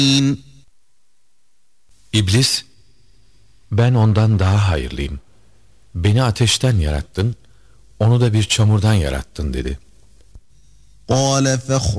İblis, ben ondan daha hayırlıyım. Beni ateşten yarattın, onu da bir çamurdan yarattın dedi. قال